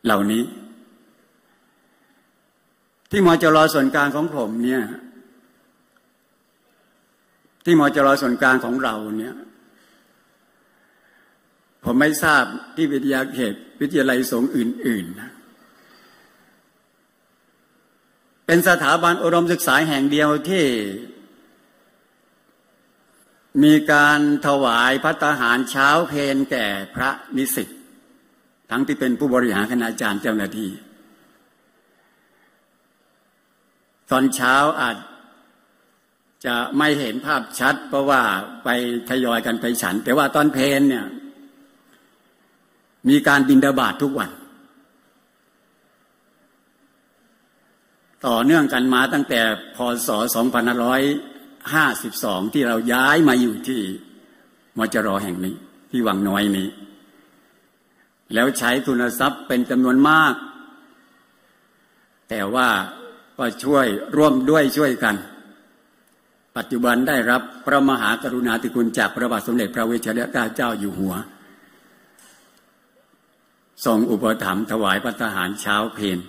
เหล่านี้ที่มจร.ส่วนกลางของผมเนี่ยที่มจร.ส่วนกลางของเราเนี่ยผมไม่ทราบที่วิทยาเขตวิทยาลัยสงฆ์อื่นๆนะเป็นสถาบันอุดมศึกษาแห่งเดียวที่มีการถวายภัตตาหารเช้าเพลแก่พระนิสิตทั้งที่เป็นผู้บริหารคณาจารย์เจ้าหน้าที่ตอนเช้าอาจจะไม่เห็นภาพชัดเพราะว่าไปทยอยกันไปฉันแต่ว่าตอนเพลเนี่ยมีการบิณฑบาตทุกวันต่อเนื่องกันมาตั้งแต่พ.ศ. 2552ที่เราย้ายมาอยู่ที่มจร.แห่งนี้ที่วังน้อยนี้แล้วใช้ทุนทรัพย์เป็นจำนวนมากแต่ว่าก็ร่วมด้วยช่วยกันปัจจุบันได้รับพระมหากรุณาธิคุณจากพระบาทสมเด็จพระวชิรเกล้าเจ้าอยู่หัวทรงอุปถัมภ์ถวายภัตตาหารเช้าเพล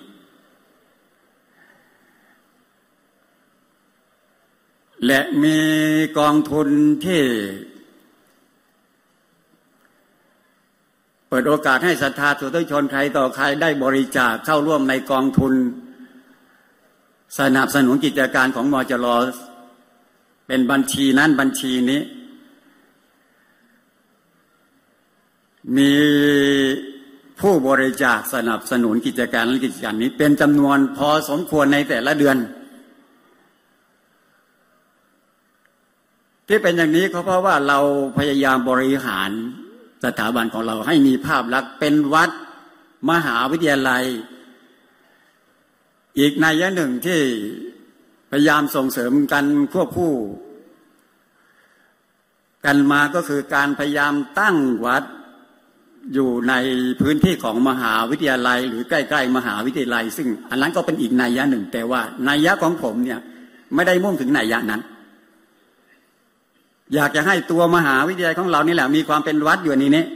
และมีกองทุนที่เปิดโอกาสให้ศรัทธาสาธุชนใครต่อใครได้บริจาคเข้าร่วมในกองทุนสนับสนุนกิจการของมจร.เป็นบัญชีนั้นบัญชีนี้มีผู้บริจาคสนับสนุนกิจการและกิจการนี้เป็นจำนวนพอสมควรในแต่ละเดือนที่เป็นอย่างนี้ก็เพราะว่าเราพยายามบริหารสถาบันของเราให้มีภาพลักษณ์เป็นวัดมหาวิทยาลัยอีกนัยหนึ่งที่พยายามส่งเสริมกันควบคู่กันมาก็คือการพยายามตั้งวัดอยู่ในพื้นที่ของมหาวิทยาลัยหรือใกล้ๆมหาวิทยาลัยซึ่งอันนั้นก็เป็นอีกนัยหนึ่งแต่ว่านัยของผมเนี่ยไม่ได้มุ่งถึงนัยนั้นอยากจะให้ตัวมหาวิทยาลัยของเรานี่แหละมีความเป็นวัดอยู่ในนี้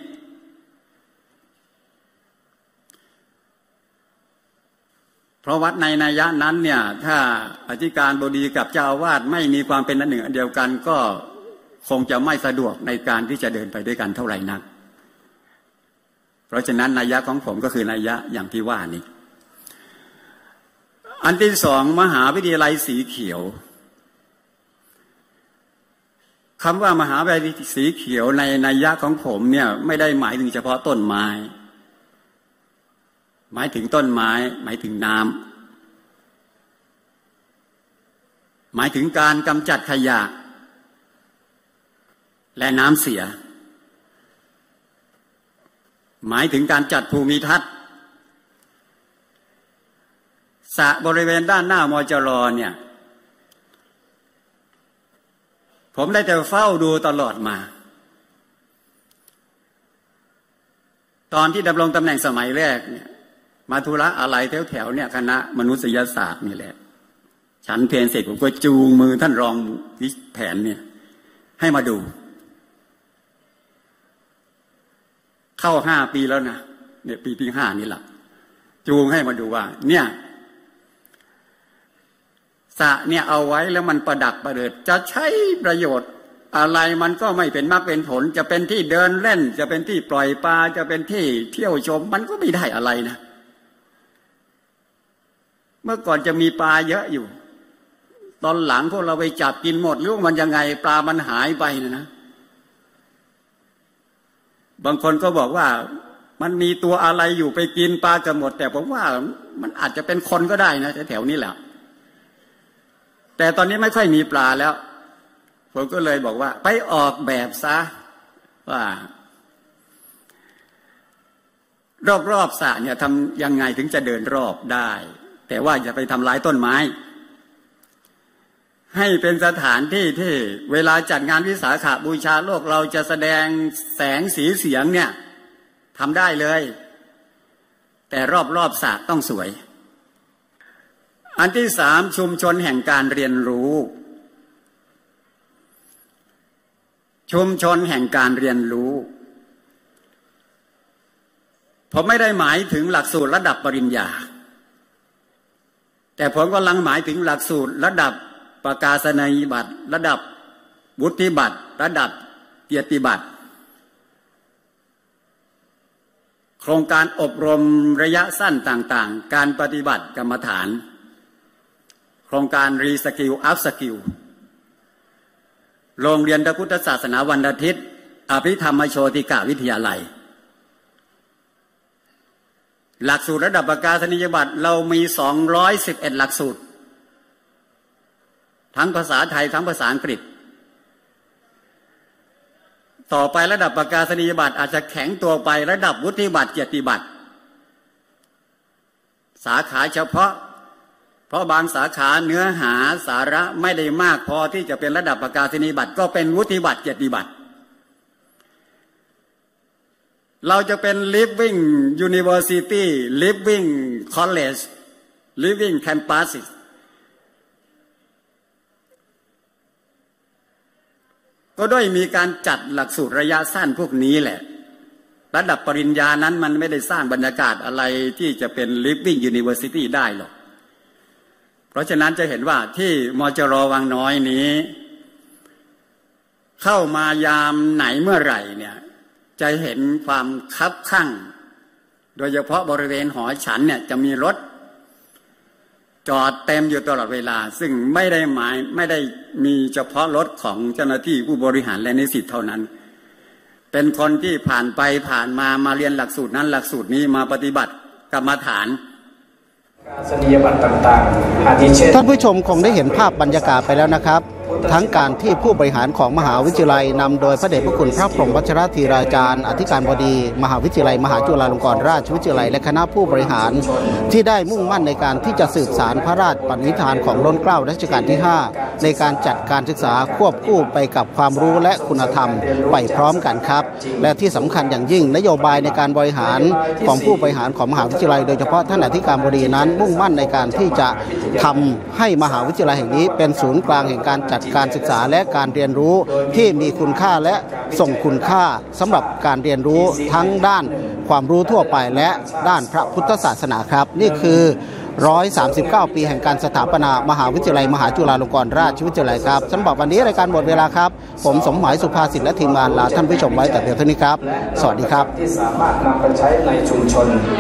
เพราะวัดในนัยนั้นเนี่ยถ้าอธิการบดีกับเจ้าอาวาสไม่มีความเป็นอันหนึ่งอันเดียวกันก็คงจะไม่สะดวกในการที่จะเดินไปด้วยกันเท่าไหร่นักเพราะฉะนั้นนัยของผมก็คือนัยอย่างที่ว่านี้อันที่สองมหาวิทยาลัยสีเขียวคำว่ามหาวิทยาลัยสีเขียวในนัยของผมเนี่ยไม่ได้หมายถึงเฉพาะต้นไม้หมายถึงต้นไม้หมายถึงน้ำหมายถึงการกำจัดขยะและน้ำเสียหมายถึงการจัดภูมิทัศน์สระบริเวณด้านหน้ามจร.เนี่ยผมได้แต่เฝ้าดูตลอดมาตอนที่ดำรงตำแหน่งสมัยแรกเนี่ยมาธุระอะไรแถวๆเนี่ยคณะมนุษยศาสตร์นี่แหละฉันเพลเสร็จผมก็จูงมือท่านรองวิแผนเนี่ยให้มาดูเข้า5 ปีแล้วนะเนี่ยปีที่5นี่แหละจูงให้มาดูว่าเนี่ยสระเนี่ยเอาไว้แล้วมันประดักประเดิดจะใช้ประโยชน์อะไรมันก็ไม่เป็นมรรคเป็นผลจะเป็นที่เดินเล่นจะเป็นที่ปล่อยปลาจะเป็นที่เที่ยวชมมันก็ไม่ได้อะไรนะเมื่อก่อนจะมีปลาเยอะอยู่ตอนหลังพวกเราไปจับกินหมดหรือว่ามันยังไงปลามันหายไปนะบางคนก็บอกว่ามันมีตัวอะไรอยู่ไปกินปลากันหมดแต่ผมว่ามันอาจจะเป็นคนก็ได้นะแถวๆนี้แหละแต่ตอนนี้ไม่ค่อยมีปลาแล้วผมก็เลยบอกว่าไปออกแบบซะว่ารอบๆสระเนี่ยทำยังไงถึงจะเดินรอบได้แต่ว่าอย่าไปทำลายต้นไม้ให้เป็นสถานที่ที่เวลาจัดงานวิสาขบูชาโลกเราจะแสดงแสงสีเสียงเนี่ยทำได้เลยแต่รอบๆสระต้องสวยอันที่3ชุมชนแห่งการเรียนรู้ชุมชนแห่งการเรียนรู้ผผมไม่ได้หมายถึงหลักสูตรระดับปริญญาแต่ผมกำลังหมายถึงหลักสูตรระดับประกาศนียบัตรระดับวุฒิบัตรระดับเกียรติบัตรโครงการอบรมระยะสั้นต่างๆการปฏิบัติกรรมฐานโครงการรีสกิลอัพสกิลโรงเรียนพระพุทธศาสนาวันอาทิตย์อภิธรรมโชติกาวิทยาลัยหลักสูตรระดับประกาศนียบัตรเรามี211หลักสูตรทั้งภาษาไทยทั้งภาษาอังกฤษต่อไประดับประกาศนียบัตรอาจจะแข็งตัวไประดับวุฒิบัตรเกียรติบัตรสาขาเฉพาะเพราะบางสาขาเนื้อหาสาระไม่ได้มากพอที่จะเป็นระดับประกาศนียบัตรก็เป็นวุฒิบัตรเกียรติบัตรเราจะเป็น living university living college living campus ก็ด้วยมีการจัดหลักสูตรระยะสั้นพวกนี้แหละระดับปริญญานั้นมันไม่ได้สร้างบรรยากาศอะไรที่จะเป็น living university ได้หรอกเพราะฉะนั้นจะเห็นว่าที่มจร.วังน้อยนี้เข้ามายามไหนเมื่อไหร่เนี่ยจะเห็นความคับคั่งโดยเฉพาะบริเวณหอฉันเนี่ยจะมีรถจอดเต็มอยู่ตลอดเวลาซึ่งไม่ได้มีเฉพาะรถของเจ้าหน้าที่ผู้บริหารและนิสิตเท่านั้นเป็นคนที่ผ่านไปผ่านมาเรียนหลักสูตรนั้นหลักสูตรนี้มาปฏิบัติกรรมฐานสนียบัตรต่างๆอาทิเช่นท่านผู้ชมคงได้เห็นภาพบรรยากาศไปแล้วนะครับทั้งการที่ผู้บริหารของมหาวิทยาลัยนำโดยพระเดชพระคุณพระพรหมวชิรธีราจารย์อธิการบดีมหาวิทยาลัยมหาจุฬาลงกรณราชวิทยาลัยและคณะผู้บริหารที่ได้มุ่งมั่นในการที่จะสืบสานพระราชปณิธานของล้นเกล้ารัชกาลที่5ในการจัดการศึกษาควบคู่ไปกับความรู้และคุณธรรมไปพร้อมกันครับและที่สำคัญอย่างยิ่งนโยบายในการบริหารของผู้บริหารของมหาวิทยาลัยโดยเฉพาะท่านอธิการบดีนั้นมุ่งมั่นในการที่จะทำให้มหาวิทยาลัยแห่งนี้เป็นศูนย์กลางแห่งการจัดการศึกษาและการเรียนรู้ที่มีคุณค่าและส่งคุณค่าสำหรับการเรียนรู้ทั้งด้านความรู้ทั่วไปและด้านพระพุทธศาสนาครับนี่คือ139 ปีแห่งการสถาปนามหาวิทยาลัยมหาจุฬาลงกรณราชวิทยาลัยครับสำหรับวันนี้รายการหมดเวลาครับผมสมหมายสุภาสิทธิ์และทีมงานลาท่านผู้ชมไว้แต่เพียงเท่านี้ครับสวัสดีครับที่สามารถนำไปใช้ในชุมชน